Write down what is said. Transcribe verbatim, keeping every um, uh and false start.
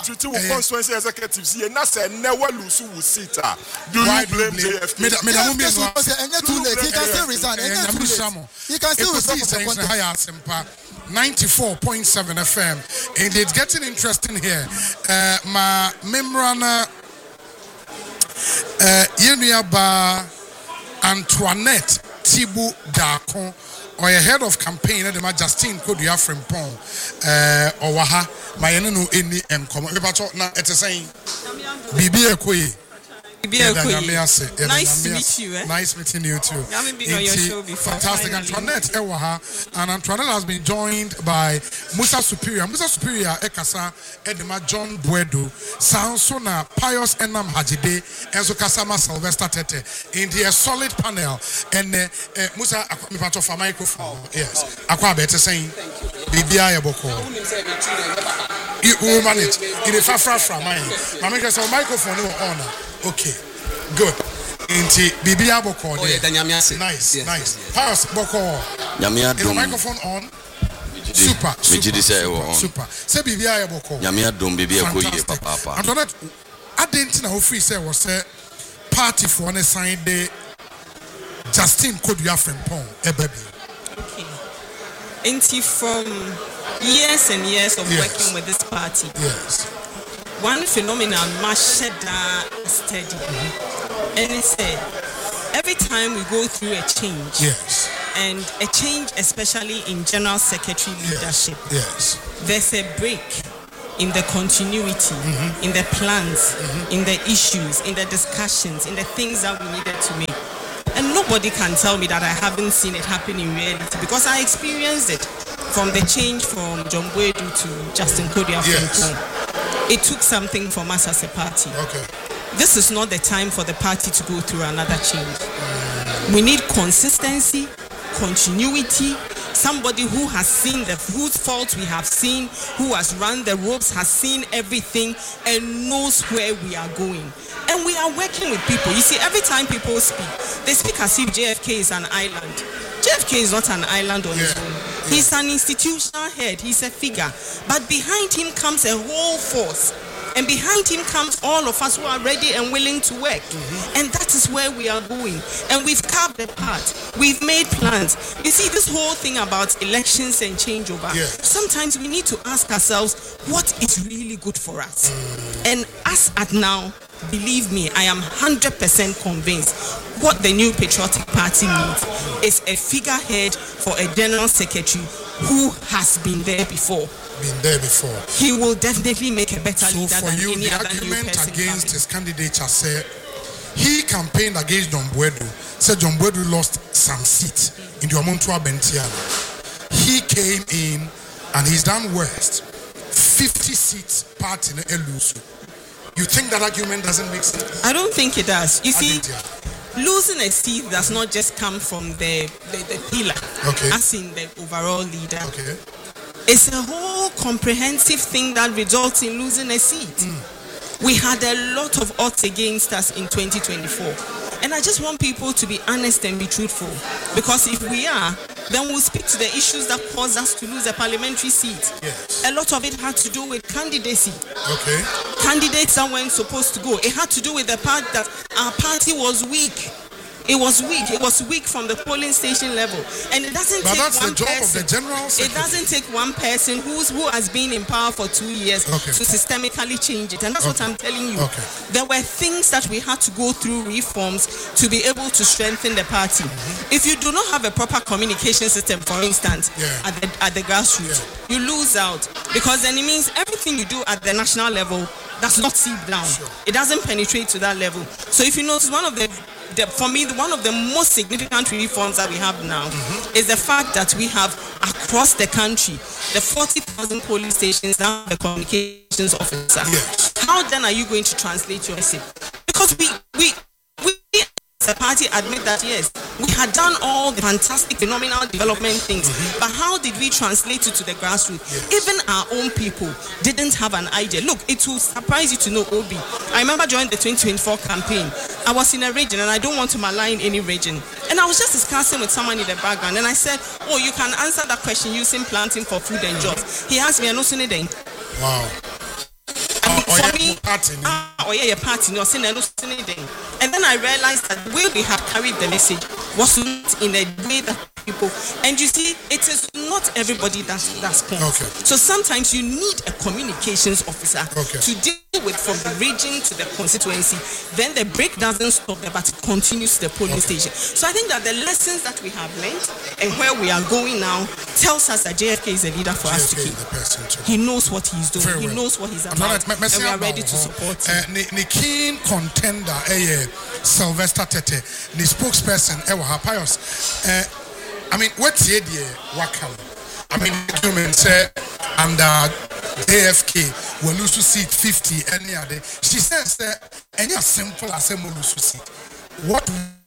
to will constituency executives here. Now say never lose who sit. Do you blame J F K? Me me na mumbi no. Too late. He can still resign. He can still resign. ninety-four point seven F M, and it's getting interesting here. Uh, my memrana, uh, Yenuaba Antoinette Tibu Dako, or a head of campaign at the Justine Kodua Frimpong, uh, or Waha, my enemy any and come. Now it's a saying, Bibi Ekwe. Nice to meet you. Eh? Nice meeting you too. I haven't been on your show before. Fantastic. Antoinette Ewaha, and Antoinette has been joined by Musa Superior. Musa Superior Ekasa Edema John Buedo, Sansona Pius Enam Hajide, and so Kasama Sylvester Tete in the solid panel. And uh, uh, Musa Akwa of a microphone. Yes. Akwa better saying Bibia Yaboko. You will manage in the far from mine. Mamma gets a microphone on. Okay, good. Inti Bibia Boko. Oh, yeah, nice, nice, yes, nice. Yes, yes. Pass Boko. Yamia dum. The microphone on. Super, super, super, super. Say Bibia Boko. Yamia dum Bibia Koye Papa. Antoinette, I didn't know who say was a party for one sign the Justine Kodua Frimpong, a baby. Okay. Inti from years and years of yes. working with this party. Yes. One phenomenon must steady, mm-hmm. and it's uh, every time we go through a change, yes, and a change, especially in general secretary leadership, yes, yes. there's a break in the continuity, mm-hmm. in the plans, mm-hmm. in the issues, in the discussions, in the things that we needed to make. And nobody can tell me that I haven't seen it happen in reality because I experienced it from the change from John Buedu to Justine Kodua Frimpong. Yes. It took something from us as a party. Okay. This is not the time for the party to go through another change. We need consistency, continuity, somebody who has seen the whose faults we have seen, who has run the ropes, has seen everything, and knows where we are going. And we are working with people. You see, every time people speak, they speak as if J F K is an island. J F K is not an island on his own. He's an institutional head. He's a figure. But behind him comes a whole force. And behind him comes all of us who are ready and willing to work. Mm-hmm. And that is where we are going. And we've carved a path. We've made plans. You see, this whole thing about elections and changeover, yes. sometimes we need to ask ourselves, what is really good for us? Mm. And as at now, believe me, I am one hundred percent convinced what the New Patriotic Party needs is a figurehead for a general secretary who has been there before. Been there before. He will definitely make a better so leader for than you, any the other argument new person against coming. his candidature said he campaigned against John Buedu. Said John Buedu lost some seats in the Omontua Bentiana. He came in and he's done worst. fifty seats party in Elusu. You think that argument doesn't make sense? I don't think it does. You I see, losing a seat does not just come from the, the, the pillar, okay. as in the overall leader. Okay. It's a whole comprehensive thing that results in losing a seat. Mm. We had a lot of odds against us in twenty twenty-four. And I just want people to be honest and be truthful. Because if we are, then we'll speak to the issues that caused us to lose a parliamentary seat. Yes. A lot of it had to do with candidacy. Okay. Candidates that weren't supposed to go. It had to do with the fact that our party was weak. It was weak. It was weak from the polling station level, and it doesn't but take that's one the job person. Of the general secretary. It doesn't take one person who's who has been in power for two years okay. to systemically change it, and that's okay. what I'm telling you. Okay. There were things that we had to go through reforms to be able to strengthen the party. Mm-hmm. If you do not have a proper communication system, for instance, yeah. at the at the grassroots, yeah. you lose out because then it means everything you do at the national level does not seep down. Sure. It doesn't penetrate to that level. So if you notice, one of the The, for me, one of the most significant reforms that we have now mm-hmm. is the fact that we have across the country the forty thousand police stations now the communications officer. Yes. How then are you going to translate your message? Because we we we as a party admit that yes, we had done all the fantastic, phenomenal development things, mm-hmm. but how did we translate it to the grassroots? Yes. Even our own people didn't have an idea. Look, it will surprise you to know, Obi. I remember during the twenty twenty-four campaign, I was in a region, and I don't want to malign any region, and I was just discussing with someone in the background, and I said, oh, you can answer that question using planting for food and jobs. He asked me, I know, wow. And For me, party, ah, oh yeah, party, no, sin and and then I realized that the way we have carried the message was not in a way that people, and you see, it is not everybody that's that's comes. Okay. So sometimes you need a communications officer Okay. to deal with from the region to the constituency. Then the break doesn't stop there, but it continues to the polling Okay. station. So I think that the lessons that we have learned and where we are going now tells us that J F K is a leader for us to J F K keep. is the person to. He knows what he's doing. Very He well. knows what he's I'm about. not- me- me- And we are about ready to ho. support him. Eh, ne ne keen contender eh Sylvester Tete, ne spokesperson eh wa Pius. Eh, I mean, what's the idea? Wakam. I mean, document say under A F K will lose to seat fifty any other. She says that any as simple as a lose to seat. What